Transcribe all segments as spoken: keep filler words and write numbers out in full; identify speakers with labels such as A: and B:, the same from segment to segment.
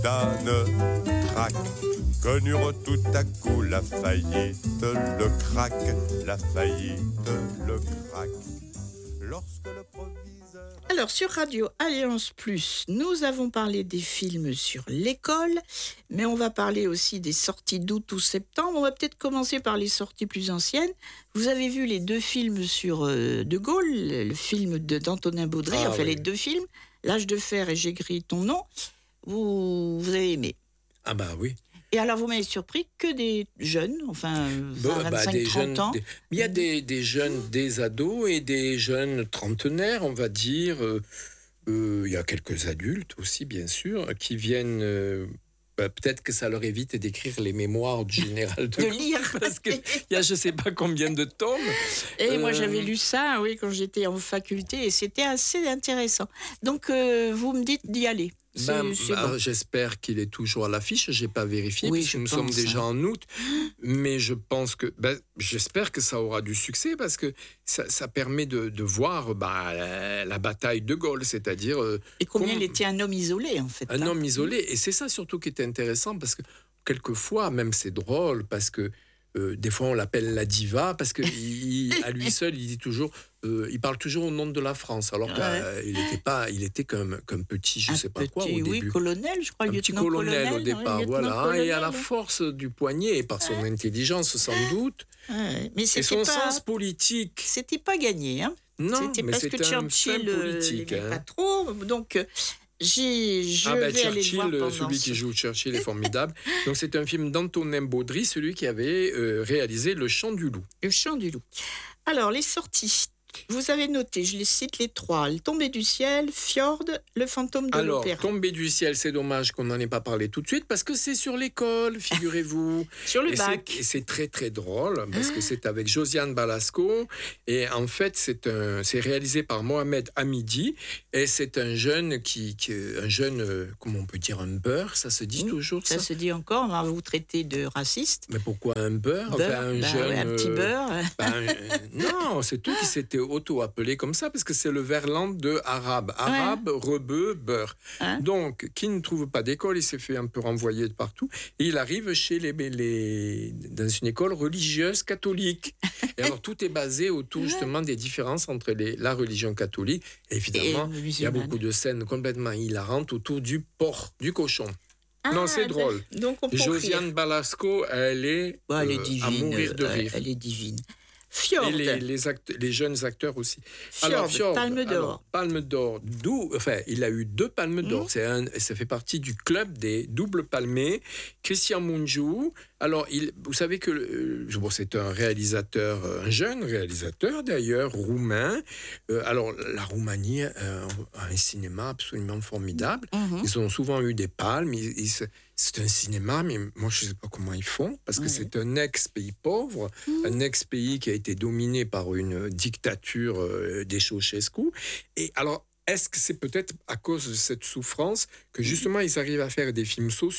A: Dan, crac, connurent tout à coup la faillite, le crack, la faillite, le crack. Lorsque le proviseur...
B: Alors, sur Radio Alliance Plus, nous avons parlé des films sur l'école, mais on va parler aussi des sorties d'août ou septembre. On va peut-être commencer par les sorties plus anciennes. Vous avez vu les deux films sur euh, De Gaulle, le film de, d'Antonin Baudry,
C: ah,
B: enfin
C: oui.
B: les deux films, L'Âge de fer et J'ai gris ton nom. Vous, vous avez aimé?
C: Ah bah oui.
B: Et alors, vous m'avez surpris que des jeunes, enfin, vingt,
C: bah,
B: vingt-cinq,
C: des
B: trente
C: jeunes,
B: ans.
C: des, il y a des, des jeunes, des ados et des jeunes trentenaires, on va dire. Euh, euh, il y a quelques adultes aussi, bien sûr, qui viennent... Euh, bah, peut-être que ça leur évite d'écrire les mémoires du général de,
B: de
C: Gaulle,
B: lire.
C: parce qu'il y a je ne sais pas combien de tomes.
B: Et
C: euh...
B: moi, j'avais lu ça, oui, quand j'étais en faculté, et c'était assez intéressant. Donc, euh, vous me dites d'y aller. C'est,
C: Ben,
B: c'est
C: ben,
B: bon.
C: J'espère qu'il est toujours à l'affiche. Je n'ai pas vérifié,
B: Oui,
C: puisque nous
B: pense,
C: sommes déjà
B: hein.
C: en août. Mais je pense que, ben, j'espère que ça aura du succès, parce que ça, ça permet de, de voir ben, la, la bataille de Gaulle, c'est-à-dire... Euh,
B: et combien
C: comme,
B: il était un homme isolé, en fait.
C: Un
B: hein.
C: homme isolé. Et c'est ça surtout qui est intéressant, parce que quelquefois, même c'est drôle, parce que Euh, des fois, on l'appelle la diva parce que il, à lui seul, il dit toujours, euh, il parle toujours au nom de la France, alors qu'il
B: ouais.
C: n'était pas, il était comme comme petit, je
B: un
C: sais pas
B: petit,
C: quoi au
B: oui,
C: début,
B: colonel, je crois,
C: un petit colonel, colonel au départ,
B: ouais,
C: voilà,
B: colonel,
C: et à la
B: ouais.
C: force du poignet et par son ouais. intelligence sans doute,
B: ouais. Mais
C: et son
B: pas,
C: sens politique,
B: c'était pas gagné, hein.
C: Non,
B: c'était
C: mais
B: parce
C: c'est
B: que
C: un
B: Churchill
C: politique,
B: hein.
C: Hein.
B: pas trop, donc. J'ai, je
C: ah ben,
B: vais
C: Churchill,
B: aller le voir pendant
C: celui
B: ce...
C: qui joue Churchill est formidable. Donc c'est un film d'Antonin Baudry, celui qui avait euh, réalisé Le Chant du Loup.
B: Le Chant du Loup. Alors les sorties. Vous avez noté, je les cite les trois. Le Tombé du ciel, Fjord, Le fantôme de
C: Alors,
B: l'opéra.
C: Tombé du ciel, c'est dommage qu'on n'en ait pas parlé tout de suite parce que c'est sur l'école, figurez-vous.
B: Sur le
C: et
B: bac.
C: C'est, et c'est très très drôle parce que c'est avec Josiane Balasco et en fait c'est un, c'est réalisé par Mohamed Hamidi et c'est un jeune qui, qui un jeune, euh, comment on peut dire, un beurre, ça se dit mmh, toujours ça.
B: Ça se dit encore, on va vous traiter de raciste.
C: Mais pourquoi un beurre,
B: beurre
C: enfin, un
B: bah,
C: jeune,
B: ouais, un petit beurre.
C: Euh, ben, euh, non, c'est tout qui s'était auto-appelé comme ça parce que c'est le verlan de arabe. Arabe, ouais. rebeu, beurre. Hein? Donc, qui ne trouve pas d'école, il s'est fait un peu renvoyer de partout et il arrive chez les, les, dans une école religieuse catholique. Et alors, tout est basé autour justement des différences entre les, la religion catholique et évidemment, et il y a beaucoup de scènes complètement hilarantes autour du porc, du cochon. Ah, non, c'est drôle.
B: Donc on peut
C: Josiane rire. Balasco, elle est,
B: bon, elle est
C: euh,
B: divine,
C: à mourir de rire.
B: Elle est divine. Fjord.
C: Et les, les, acte- les jeunes acteurs aussi.
B: Fjord,
C: alors, Fjord,
B: Palme d'Or.
C: Alors, Palme d'Or. D'où, enfin, il a eu deux Palmes d'Or. Mmh. C'est un, ça fait partie du club des doubles palmés. Christian Mungiu. Alors, il, vous savez que euh, bon, c'est un réalisateur, un jeune réalisateur d'ailleurs, roumain. Euh, alors, la Roumanie euh, a un cinéma absolument formidable. Mmh. Ils ont souvent eu des palmes. Ils, ils, c'est un cinéma, mais moi, je ne sais pas comment ils font, parce que mmh. c'est un ex-pays pauvre, mmh. un ex-pays qui a été dominé par une dictature euh, des Ceausescu. Et alors, est-ce que c'est peut-être à cause de cette souffrance que justement, ils arrivent à faire des films sociaux ?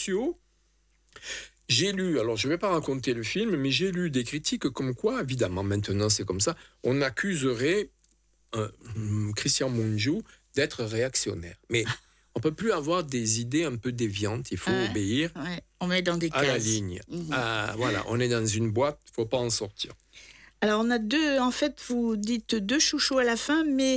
C: J'ai lu, alors je ne vais pas raconter le film, mais j'ai lu des critiques comme quoi, évidemment, maintenant c'est comme ça, on accuserait euh, Christian Mungiu d'être réactionnaire. Mais on ne peut plus avoir des idées un peu déviantes, il faut
B: ouais,
C: obéir
B: ouais. On met dans des
C: à
B: cases.
C: la ligne.
B: Mmh.
C: Ah, voilà, on est dans une boîte, il ne faut pas en sortir.
B: Alors on a deux, en fait, vous dites deux chouchous à la fin, mais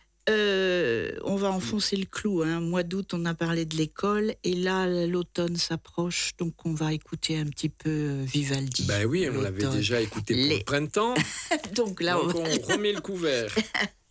B: euh, on va enfoncer le clou. Hein. Mois d'août, on a parlé de l'école, et là, l'automne s'approche, donc on va écouter un petit peu Vivaldi.
C: Ben oui, on
B: l'automne.
C: l'avait déjà écouté pour Les... le printemps.
B: donc là,
C: donc
B: on,
C: on remet le couvert.